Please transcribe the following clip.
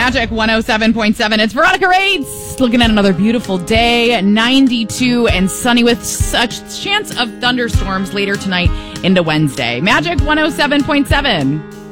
Magic 107.7. It's Veronica Rates. Looking at another beautiful day, 92 and sunny with such chance of thunderstorms later tonight into Wednesday. Magic 107.7.